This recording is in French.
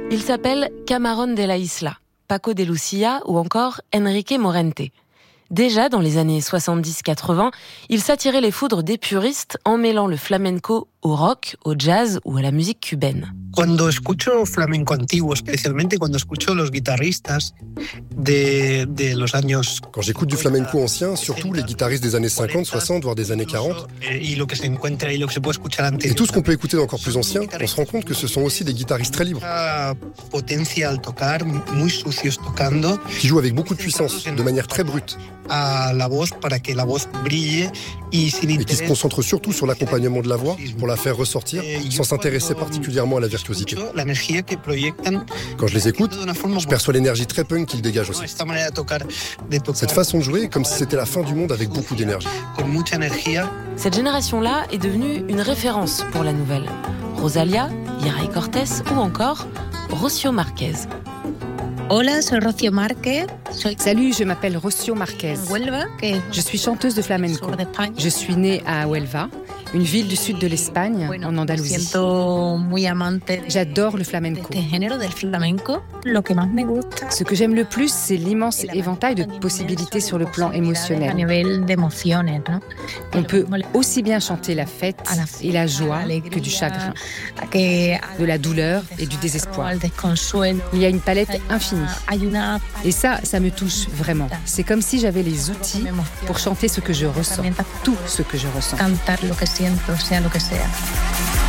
Il s'appelle Camarón de la Isla, Paco de Lucia ou encore Enrique Morente. Déjà dans les années 70-80, il s'attirait les foudres des puristes en mêlant le flamenco au rock, au jazz ou à la musique cubaine. Cuando escucho flamenco antiguo, especialmente cuando escucho los guitarristas de los años... Quand j'écoute du flamenco ancien, surtout les guitaristes des années 50, 60, voire des années 40, et tout ce qu'on peut écouter d'encore plus ancien, on se rend compte que ce sont aussi des guitaristes très libres, qui jouent avec beaucoup de puissance, de manière très brute, et qui se concentrent surtout sur l'accompagnement de la voix pour la faire ressortir sans s'intéresser particulièrement à la virtuosité. Quand je les écoute, je perçois l'énergie très punk qu'ils dégagent aussi. Cette façon de jouer est comme si c'était la fin du monde avec beaucoup d'énergie. Cette génération-là est devenue une référence pour la nouvelle. Rosalía, Iraí Cortés ou encore Rocío Márquez. Hola, soy Rocío Márquez. Salut, je m'appelle Rocío Márquez. Je suis chanteuse de flamenco. Je suis née à Huelva, une ville du sud de l'Espagne, en Andalousie. J'adore le flamenco. Ce que j'aime le plus, c'est l'immense éventail de possibilités sur le plan émotionnel. On peut aussi bien chanter la fête et la joie que du chagrin, de la douleur et du désespoir. Il y a une palette infinie. Et ça me touche vraiment. C'est comme si j'avais les outils pour chanter ce que je ressens, tout ce que je ressens. Cantar lo que siento, sea lo que sea.